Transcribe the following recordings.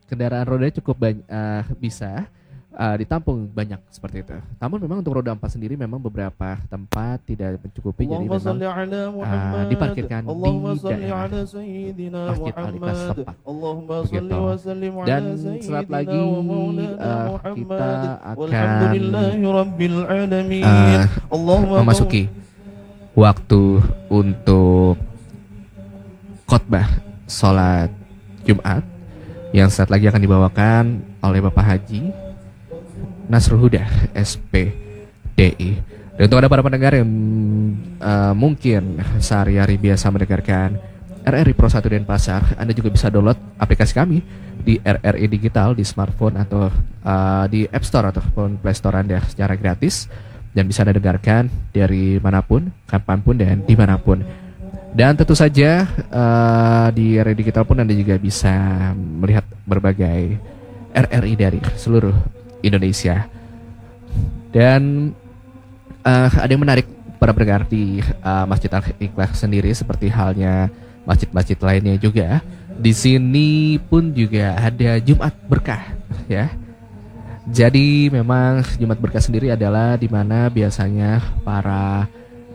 kendaraan roda cukup bisa ditampung banyak seperti itu. Namun memang untuk roda 4 sendiri memang beberapa tempat tidak mencukupi, jadi Allahumma memang salli ala Muhammad. diparkirkan di Allahumma salli daerah ala Sayyidina Masjid Al-Ikhlas Muhammad. setempat Allahumma salli begitu. wa sallim Dan ala sesaat Sayyidina lagi wa maulana kita Muhammad. akan Walhamdulillahi Rabbil Alamin. Allahumma memasuki waktu untuk khotbah sholat Jumat yang saat lagi akan dibawakan oleh Bapak Haji Nasrul Huda SPDI. Dan untuk ada para pendengar yang mungkin sehari-hari biasa mendengarkan RRI Pro 1 Denpasar, Anda juga bisa download aplikasi kami di RRI Digital di smartphone atau di App Store ataupun Play Store Anda secara gratis, dan bisa Anda dengarkan dari manapun, kapanpun, dan dimanapun. Dan tentu saja di RRI Digital pun Anda juga bisa melihat berbagai RRI dari seluruh Indonesia. Dan ada yang menarik para pendengar di Masjid Al-Ikhlas sendiri, seperti halnya masjid-masjid lainnya juga. Di sini pun juga ada Jumat Berkah, ya. Jadi memang Jumat Berkah sendiri adalah di mana biasanya para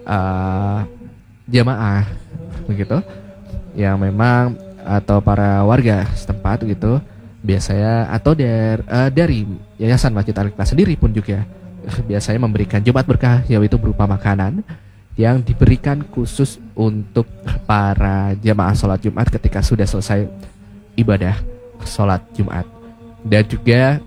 jamaah begitu, yang memang atau para warga setempat gitu, biasanya atau dari Yayasan Masjid Al-Ikhlas sendiri pun juga biasanya memberikan Jumat Berkah, yaitu berupa makanan yang diberikan khusus untuk para jamaah sholat Jumat ketika sudah selesai ibadah sholat Jumat. Dan juga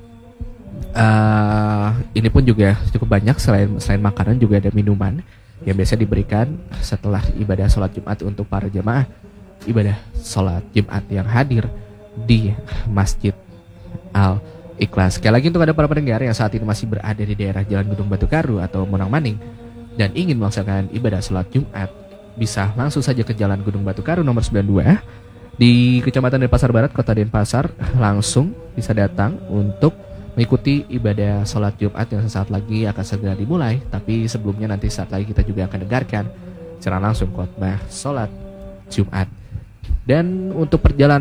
ini pun juga cukup banyak, selain makanan juga ada minuman yang biasa diberikan setelah ibadah sholat Jumat untuk para jamaah ibadah sholat Jumat yang hadir di Masjid Al-Ikhlas. Sekali lagi untuk ada para pendengar yang saat ini masih berada di daerah Jalan Gedung Batu Karu atau Monang Maning dan ingin melaksanakan ibadah sholat Jumat, bisa langsung saja ke Jalan Gedung Batu Karu nomor 92 di Kecamatan Denpasar Barat, Kota Denpasar. Langsung bisa datang untuk mengikuti ibadah sholat Jumat yang sesaat lagi akan segera dimulai. Tapi sebelumnya nanti saat lagi kita juga akan dengarkan secara langsung khotbah sholat Jumat. Dan untuk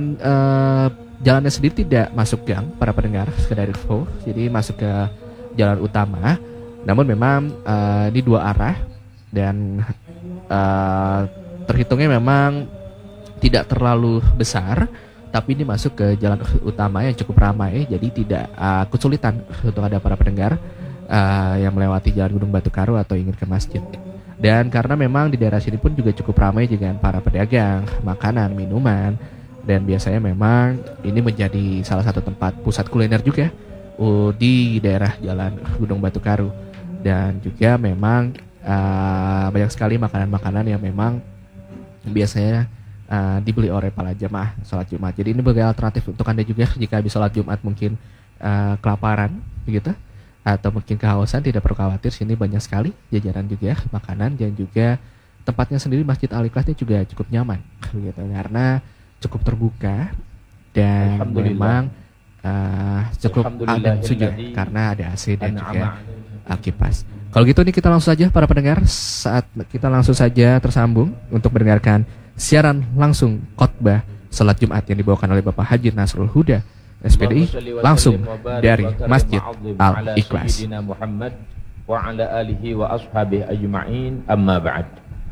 jalannya sendiri tidak masuk gang para pendengar, sekedar info, jadi masuk ke jalan utama. Namun memang di dua arah dan terhitungnya memang tidak terlalu besar, tapi ini masuk ke jalan utama yang cukup ramai, jadi tidak kesulitan untuk ada para pendengar yang melewati Jalan Gunung Batu Karu atau ingin ke masjid. Dan karena memang di daerah sini pun juga cukup ramai dengan para pedagang makanan, minuman, dan biasanya memang ini menjadi salah satu tempat pusat kuliner juga di daerah Jalan Gunung Batu Karu. Dan juga memang banyak sekali makanan-makanan yang memang biasanya dibeli oleh para jamaah sholat Jumat. Jadi ini sebagai alternatif untuk Anda juga jika habis sholat Jumat mungkin kelaparan begitu, atau mungkin kehausan, tidak perlu khawatir, sini banyak sekali jajanan juga makanan, dan juga tempatnya sendiri Masjid Al-Ikhlas ini juga cukup nyaman begitu, karena cukup terbuka dan memang cukup adem juga karena ada AC dan juga kipas. Kalau gitu nih kita langsung saja para pendengar, saat kita langsung saja tersambung untuk mendengarkan siaran langsung khotbah salat Jumat yang dibawakan oleh Bapak Haji Nasrul Huda SPDI langsung dari Masjid Al-Ikhlas. Wa ala alihi wa ashabihi ajma'in, amma ba'd.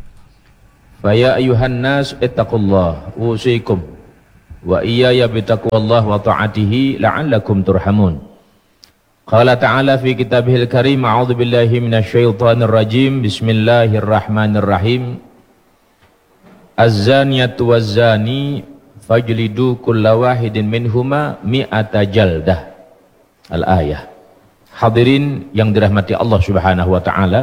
Fa ya ayuhan nas ittaqullah usikum wa iyaya bitaqwallah wa ta'atihi la'allakum turhamun. Qala ta'ala fi kitabihil karim, a'udzu billahi minasyaitonir rajim, bismillahirrahmanirrahim. Az-zaniyatu waz-zani fajlidu kulla wahidin minhuma mi'ata jaldah. Al-ayah. Hadirin yang dirahmati Allah Subhanahu wa taala,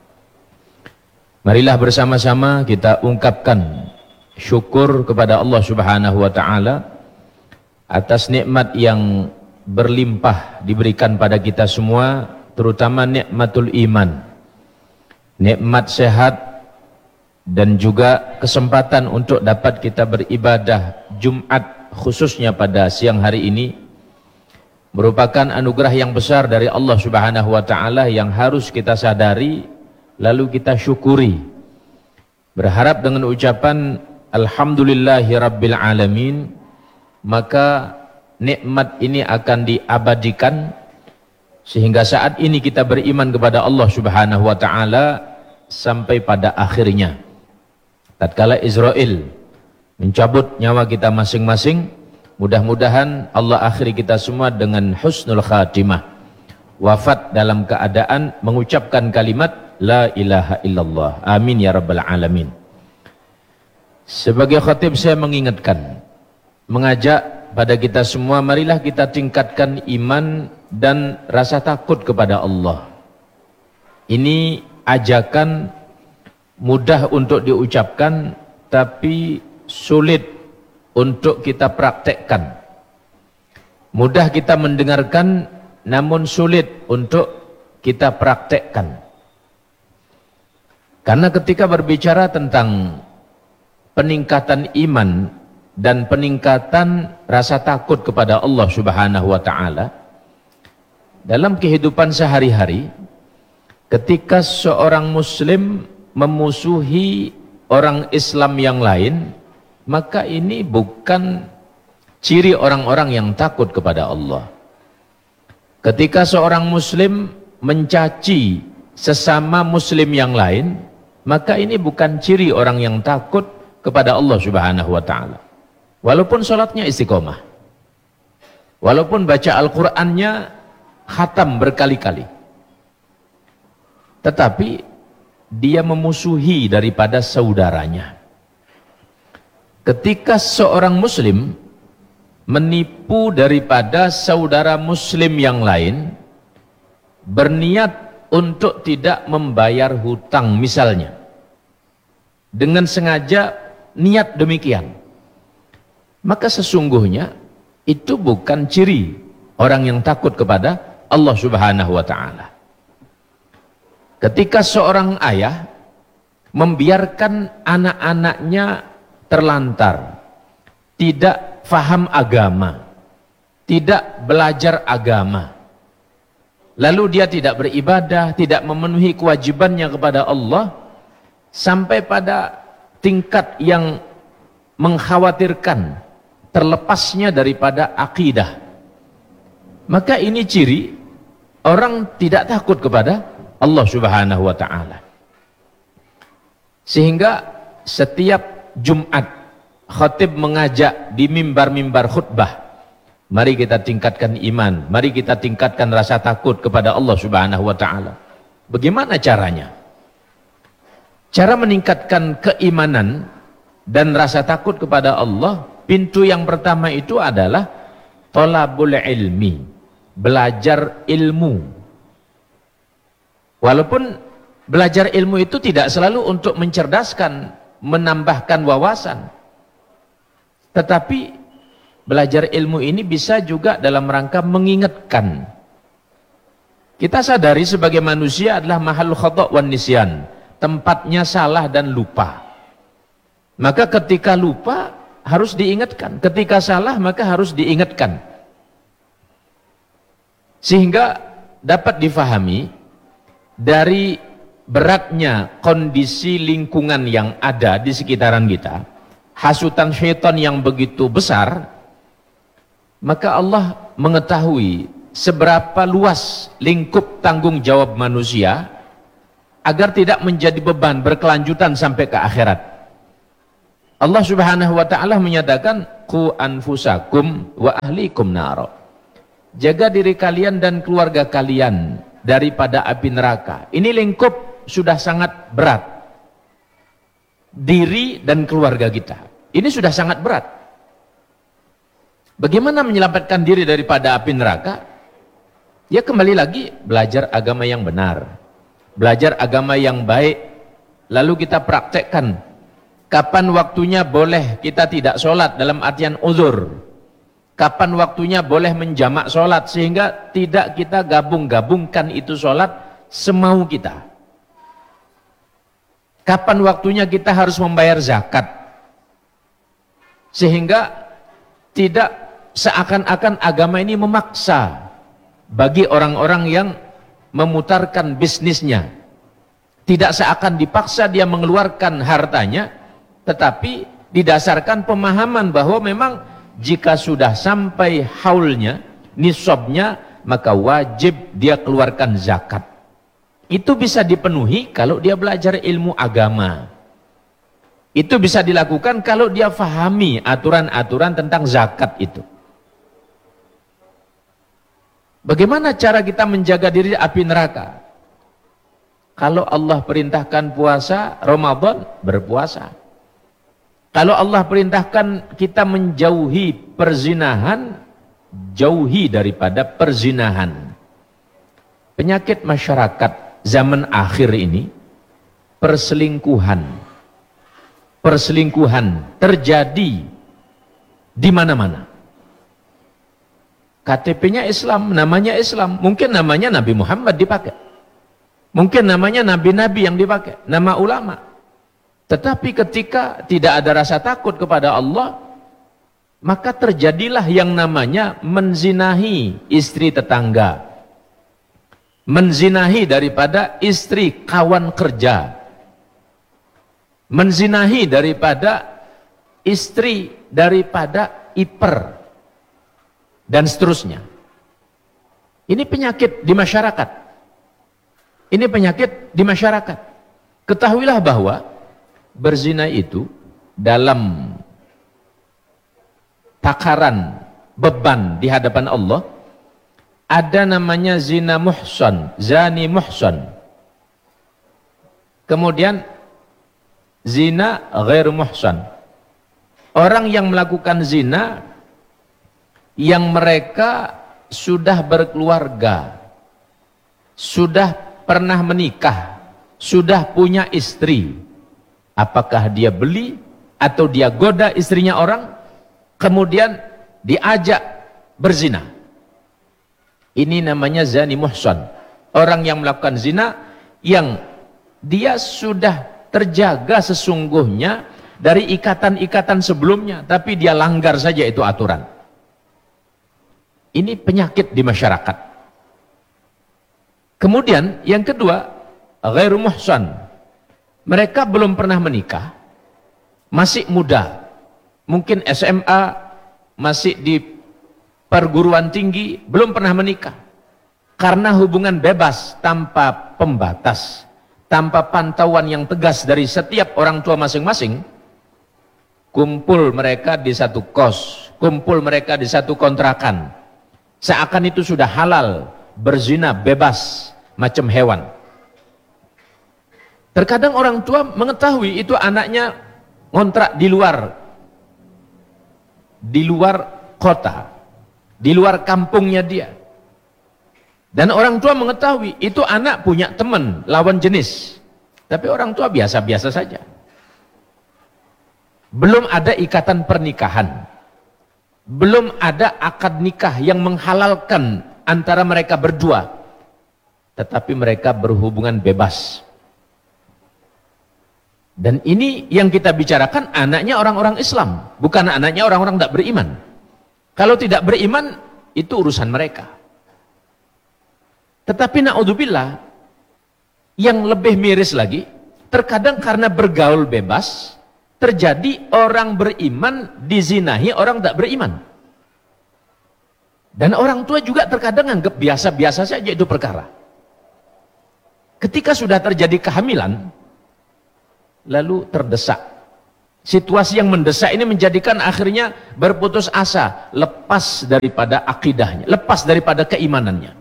marilah bersama-sama kita ungkapkan syukur kepada Allah Subhanahu wa taala atas nikmat yang berlimpah diberikan pada kita semua, terutama nikmatul iman, nikmat sehat, dan juga kesempatan untuk dapat kita beribadah Jumat khususnya pada siang hari ini merupakan anugerah yang besar dari Allah Subhanahu wa taala yang harus kita sadari lalu kita syukuri. Berharap dengan ucapan alhamdulillahi rabbil alamin, maka nikmat ini akan diabadikan, sehingga saat ini kita beriman kepada Allah Subhanahu wa taala sampai pada akhirnya. Tatkala Israel mencabut nyawa kita masing-masing, mudah-mudahan Allah akhiri kita semua dengan husnul khatimah, wafat dalam keadaan mengucapkan kalimat la ilaha illallah. Amin ya rabbal alamin. Sebagai khatib saya mengingatkan, mengajak pada kita semua, marilah kita tingkatkan iman dan rasa takut kepada Allah. Ini ajakan mudah untuk diucapkan tapi sulit untuk kita praktekkan. Mudah kita mendengarkan namun sulit untuk kita praktekkan. Karena ketika berbicara tentang peningkatan iman dan peningkatan rasa takut kepada Allah Subhanahu wa taala dalam kehidupan sehari-hari, ketika seorang muslim memusuhi orang Islam yang lain, maka ini bukan ciri orang-orang yang takut kepada Allah. Ketika seorang muslim mencaci sesama muslim yang lain, maka ini bukan ciri orang yang takut kepada Allah Subhanahu wa taala. Walaupun sholatnya istiqomah, walaupun baca Al-Qur'annya khatam berkali-kali, tetapi dia memusuhi daripada saudaranya. Ketika seorang muslim menipu daripada saudara muslim yang lain, berniat untuk tidak membayar hutang misalnya, dengan sengaja niat demikian, maka sesungguhnya itu bukan ciri orang yang takut kepada Allah Subhanahu wa taala. Ketika seorang ayah membiarkan anak-anaknya terlantar, tidak faham agama, tidak belajar agama, lalu dia tidak beribadah, tidak memenuhi kewajibannya kepada Allah, sampai pada tingkat yang mengkhawatirkan terlepasnya daripada akidah, maka ini ciri orang tidak takut kepada Allah Subhanahu wa taala. Sehingga setiap Jumat khatib mengajak di mimbar-mimbar khutbah, mari kita tingkatkan iman, mari kita tingkatkan rasa takut kepada Allah Subhanahu wa taala. Bagaimana caranya? Cara meningkatkan keimanan dan rasa takut kepada Allah, pintu yang pertama itu adalah thalabul ilmi, belajar ilmu. Walaupun belajar ilmu itu tidak selalu untuk mencerdaskan, menambahkan wawasan, tetapi belajar ilmu ini bisa juga dalam rangka mengingatkan. Kita sadari sebagai manusia adalah mahal khata' wan nisyan, tempatnya salah dan lupa. Maka ketika lupa harus diingatkan, ketika salah maka harus diingatkan, sehingga dapat difahami dari beratnya kondisi lingkungan yang ada di sekitaran kita, hasutan syaitan yang begitu besar, maka Allah mengetahui seberapa luas lingkup tanggung jawab manusia agar tidak menjadi beban berkelanjutan sampai ke akhirat. Allah Subhanahu wa taala menyatakan qu anfusakum wa ahlikum nar. Jaga diri kalian dan keluarga kalian daripada api neraka. Ini lingkup sudah sangat berat. Diri dan keluarga kita, ini sudah sangat berat. Bagaimana menyelamatkan diri daripada api neraka? Ya kembali lagi belajar agama yang benar, belajar agama yang baik, lalu kita praktekkan. Kapan waktunya boleh kita tidak sholat dalam artian uzur, kapan waktunya boleh menjamak sholat, sehingga tidak kita gabung-gabungkan itu sholat semau kita. Kapan waktunya kita harus membayar zakat, sehingga tidak seakan-akan agama ini memaksa bagi orang-orang yang memutarkan bisnisnya. Tidak seakan dipaksa dia mengeluarkan hartanya, tetapi didasarkan pemahaman bahwa memang jika sudah sampai haulnya, nisabnya, maka wajib dia keluarkan zakat. Itu bisa dipenuhi kalau dia belajar ilmu agama. Itu bisa dilakukan kalau dia fahami aturan-aturan tentang zakat itu. Bagaimana cara kita menjaga diri api neraka? Kalau Allah perintahkan puasa Ramadan, berpuasa. Kalau Allah perintahkan kita menjauhi perzinahan, jauhi daripada perzinahan. Penyakit masyarakat zaman akhir ini, perselingkuhan. Perselingkuhan terjadi di mana-mana. KTP-nya Islam, namanya Islam, mungkin namanya Nabi Muhammad dipakai. Mungkin namanya nabi-nabi yang dipakai, nama ulama. Tetapi ketika tidak ada rasa takut kepada Allah, maka terjadilah yang namanya menzinahi istri tetangga, menzinahi daripada istri kawan kerja, menzinahi daripada istri daripada iper, dan seterusnya. Ini penyakit di masyarakat. Ini penyakit di masyarakat. Ketahuilah bahwa berzina itu dalam takaran beban di hadapan Allah ada namanya zina muhsan, zani muhsan. Kemudian zina ghair muhsan. Orang yang melakukan zina yang mereka sudah berkeluarga, sudah pernah menikah, sudah punya istri. Apakah dia beli atau dia goda istrinya orang, kemudian diajak berzina. Ini namanya zani muhsan. Orang yang melakukan zina yang dia sudah terjaga sesungguhnya dari ikatan-ikatan sebelumnya, tapi dia langgar saja itu aturan. Ini penyakit di masyarakat. Kemudian yang kedua, ghairu muhsan. Mereka belum pernah menikah, masih muda, mungkin SMA, masih di perguruan tinggi, belum pernah menikah. Karena hubungan bebas tanpa pembatas, tanpa pantauan yang tegas dari setiap orang tua masing-masing, kumpul mereka di satu kos, kumpul mereka di satu kontrakan, seakan itu sudah halal, berzina bebas macam hewan. Terkadang orang tua mengetahui itu anaknya ngontrak di luar kota, di luar kampungnya dia. Dan orang tua mengetahui itu anak punya teman lawan jenis, tapi orang tua biasa-biasa saja. Belum ada ikatan pernikahan, belum ada akad nikah yang menghalalkan antara mereka berdua, tetapi mereka berhubungan bebas. Dan ini yang kita bicarakan anaknya orang-orang Islam, bukan anaknya orang-orang tidak beriman. Kalau tidak beriman, itu urusan mereka. Tetapi na'udzubillah, yang lebih miris lagi, terkadang karena bergaul bebas, terjadi orang beriman dizinahi orang tidak beriman. Dan orang tua juga terkadang anggap biasa-biasa saja itu perkara. Ketika sudah terjadi kehamilan, lalu terdesak. Situasi yang mendesak ini menjadikan akhirnya berputus asa, lepas daripada akidahnya, lepas daripada keimanannya.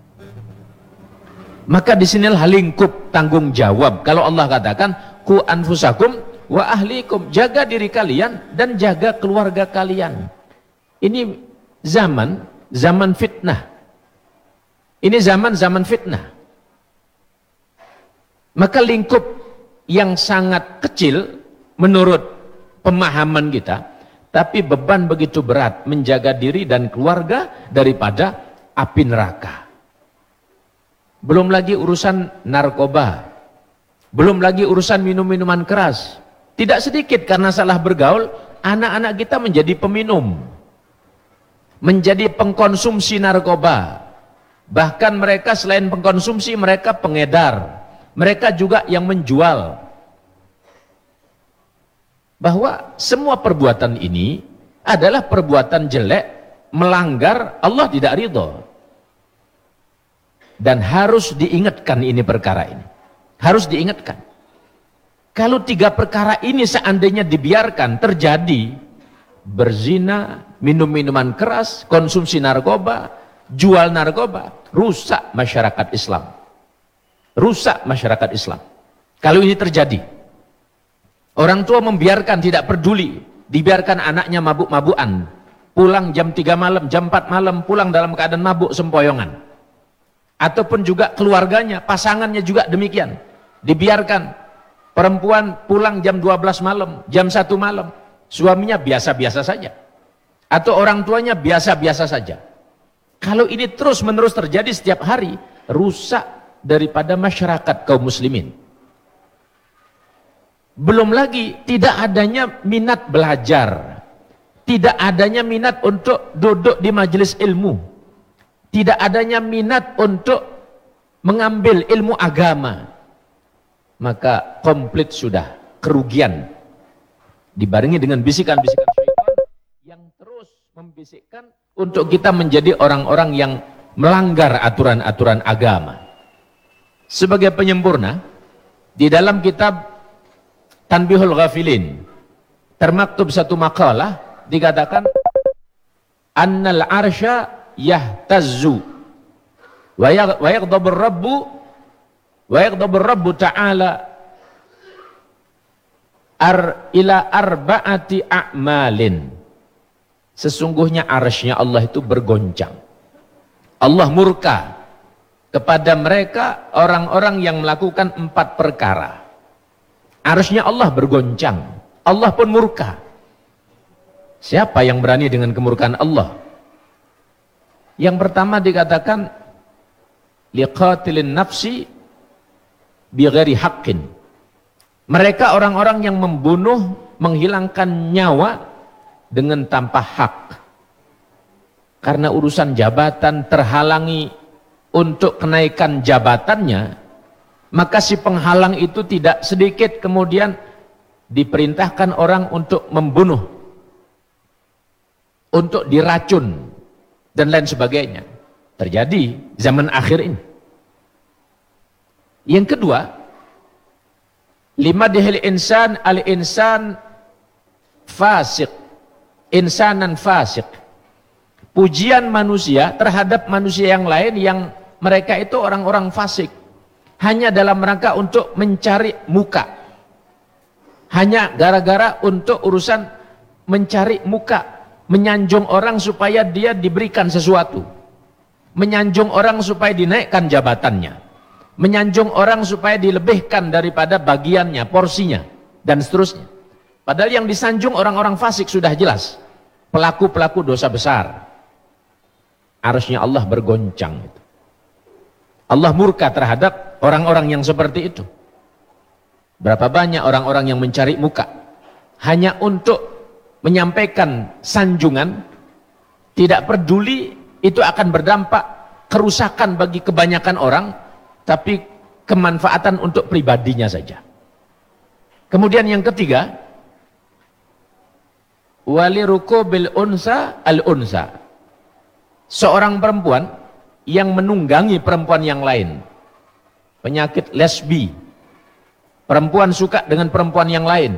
Maka disinilah lingkup tanggung jawab. Kalau Allah katakan, ku anfusakum wa ahlikum, jaga diri kalian dan jaga keluarga kalian. Ini zaman fitnah. Ini zaman fitnah. Maka lingkup yang sangat kecil menurut pemahaman kita, tapi beban begitu berat menjaga diri dan keluarga daripada api neraka. Belum lagi urusan narkoba, belum lagi urusan minum-minuman keras. Tidak sedikit karena salah bergaul, anak-anak kita menjadi peminum, menjadi pengkonsumsi narkoba. Bahkan mereka selain pengkonsumsi, mereka pengedar, mereka juga yang menjual. Bahwa semua perbuatan ini adalah perbuatan jelek, melanggar, Allah tidak ridho. Dan harus diingatkan ini perkara ini. Harus diingatkan. Kalau 3 perkara ini seandainya dibiarkan terjadi, berzina, minum minuman keras, konsumsi narkoba, jual narkoba, rusak masyarakat Islam. Rusak masyarakat Islam. Kalau ini terjadi, orang tua membiarkan, tidak peduli, dibiarkan anaknya mabuk-mabukan, pulang jam 3 malam, jam 4 malam, pulang dalam keadaan mabuk sempoyongan. Ataupun juga keluarganya, pasangannya juga demikian, dibiarkan. Perempuan pulang jam 12 malam, jam 1 malam, suaminya biasa-biasa saja. Atau orang tuanya biasa-biasa saja. Kalau ini terus-menerus terjadi setiap hari, rusak daripada masyarakat kaum muslimin. Belum lagi tidak adanya minat belajar, tidak adanya minat untuk duduk di majelis ilmu, tidak adanya minat untuk mengambil ilmu agama. Maka komplit sudah kerugian, dibarengi dengan bisikan-bisikan syaitan yang terus membisikkan untuk kita menjadi orang-orang yang melanggar aturan-aturan agama. Sebagai penyempurna, di dalam kitab Tanbihul Ghafilin termaktub satu makalah, dikatakan annal arsya yahtazzu wa yaghdabur rabbu ta'ala ila arba'ati a'malin. Sesungguhnya arsy-Nya Allah itu bergoncang. Allah murka kepada mereka orang-orang yang melakukan 4 perkara. Arsy-Nya Allah bergoncang, Allah pun murka. Siapa yang berani dengan kemurkaan Allah? Yang pertama dikatakan liqatilin nafsi bighairi haqqin. Mereka orang-orang yang membunuh, menghilangkan nyawa dengan tanpa hak. Karena urusan jabatan terhalangi untuk kenaikan jabatannya, maka si penghalang itu tidak sedikit kemudian diperintahkan orang untuk membunuh, untuk diracun dan lain sebagainya. Terjadi zaman akhir ini. Yang kedua, limadhil insan al-insan fasik, insanan fasik. Pujian manusia terhadap manusia yang lain yang mereka itu orang-orang fasik, hanya dalam rangka untuk mencari muka, hanya gara-gara untuk urusan mencari muka, menyanjung orang supaya dia diberikan sesuatu, menyanjung orang supaya dinaikkan jabatannya, menyanjung orang supaya dilebihkan daripada bagiannya, porsinya, dan seterusnya. Padahal yang disanjung orang-orang fasik sudah jelas, pelaku-pelaku dosa besar. Arsy-Nya Allah bergoncang. Allah murka terhadap orang-orang yang seperti itu. Berapa banyak orang-orang yang mencari muka hanya untuk menyampaikan sanjungan, tidak peduli itu akan berdampak kerusakan bagi kebanyakan orang, tapi kemanfaatan untuk pribadinya saja. Kemudian yang ketiga, walirukubil unsa al-unsa. Seorang perempuan yang menunggangi perempuan yang lain. Penyakit lesbi. Perempuan suka dengan perempuan yang lain.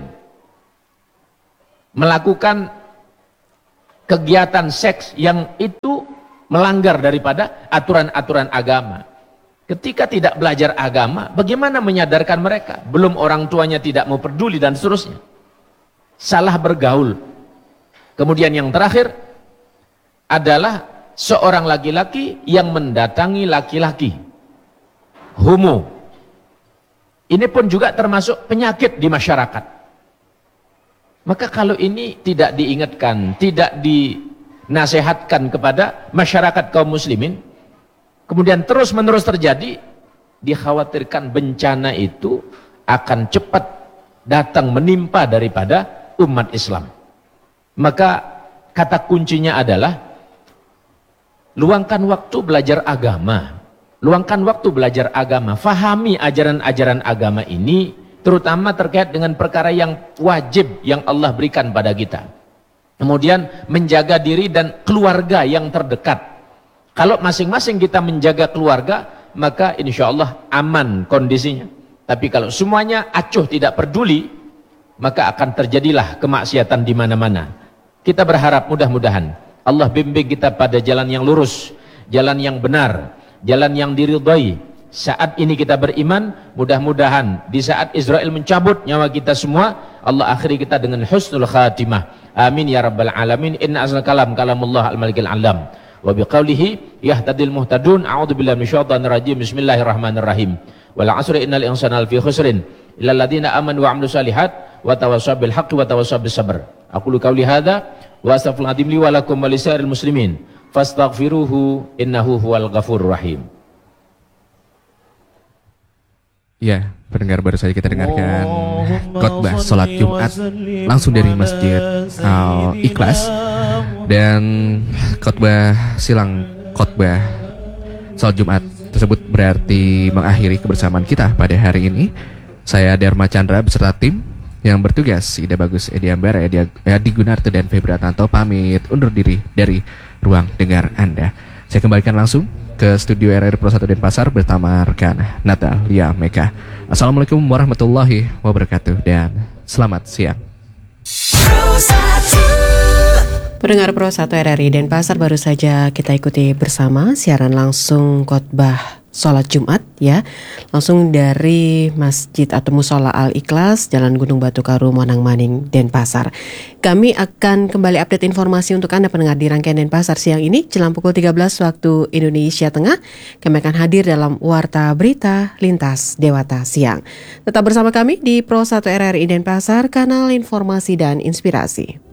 Melakukan kegiatan seks yang itu melanggar daripada aturan-aturan agama. Ketika tidak belajar agama, bagaimana menyadarkan mereka? Belum orang tuanya tidak mau peduli dan seterusnya. Salah bergaul. Kemudian yang terakhir adalah seorang laki-laki yang mendatangi laki-laki. Homo. Ini pun juga termasuk penyakit di masyarakat. Maka kalau ini tidak diingatkan, tidak dinasehatkan kepada masyarakat kaum muslimin, kemudian terus-menerus terjadi, dikhawatirkan bencana itu akan cepat datang menimpa daripada umat Islam. Maka kata kuncinya adalah luangkan waktu belajar agama. Luangkan waktu belajar agama, fahami ajaran-ajaran agama ini, terutama terkait dengan perkara yang wajib yang Allah berikan pada kita. Kemudian menjaga diri dan keluarga yang terdekat. Kalau masing-masing kita menjaga keluarga, maka insya Allah aman kondisinya. Tapi kalau semuanya acuh tidak peduli, maka akan terjadilah kemaksiatan di mana-mana. Kita berharap mudah-mudahan Allah bimbing kita pada jalan yang lurus, jalan yang benar, jalan yang diridhai. Saat ini kita beriman, mudah-mudahan di saat Israel mencabut nyawa kita semua, Allah akhiri kita dengan husnul khatimah. Amin ya rabbal alamin. Inna asal kalamullah al-malikil alam. Wa biqaulihi yahtadil muhtadun. A'udzubillahi minasyaitonir rajim. Bismillahirrahmanirrahim. Wal 'asri innal insana lafi khusrin illa alladziina amanu wa 'amilus shalihat wa tawassaw bil haqqi wa tawassaw bis sabr. Aqulu qauli hadza wa astaghfirullaha li wa lakum wa lisairil muslimin fastaghfiruhu innahu huwal ghafurur rahim. Ya, pendengar, baru saja kita dengarkan khotbah sholat Jumat langsung dari Masjid Al-Ikhlas. Dan khotbah silang khotbah sholat Jumat tersebut berarti mengakhiri kebersamaan kita pada hari ini. Saya Dharma Chandra beserta tim yang bertugas, Ida Bagus, Edi Ambara, Edi Gunarto, dan Febrianto pamit undur diri dari ruang dengar Anda. Saya kembalikan langsung ke studio RRI Pro 1 Denpasar bersama rekan Natalia Meka. Assalamualaikum warahmatullahi wabarakatuh dan selamat siang. Pendengar Pro 1 RRI Denpasar, baru saja kita ikuti bersama siaran langsung khotbah sholat Jumat ya, langsung dari Masjid atau Musola Al-Ikhlas, Jalan Gunung Batu Karu, Monang Maning, Denpasar. Kami akan kembali update informasi untuk Anda pendengar di rangkaian Denpasar siang ini. Jelang pukul 13 waktu Indonesia Tengah, kami akan hadir dalam Warta Berita Lintas Dewata Siang. Tetap bersama kami di Pro 1 RRI Denpasar, kanal informasi dan inspirasi.